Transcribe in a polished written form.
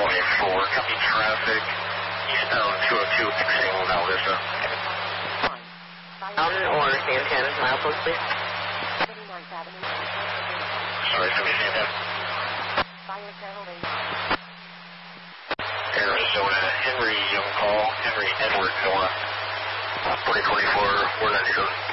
copy traffic, eastbound 202, exiting Val Vista. Mountain or Santan, milepost, please. Sorry, Santan. Arizona, Henry Young Call, Henry Edward Nora, 2024, where that is.